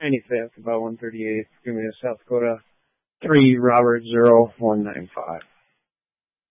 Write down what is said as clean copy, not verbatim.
95th, about 138th, Gumea, South Dakota, 3 Robert 0195.